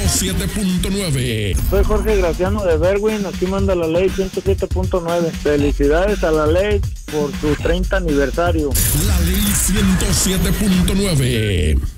107.9. Soy Jorge Graciano de Berwin, aquí manda la ley 107.9. Felicidades a la ley por su 30 aniversario. La ley 107.9.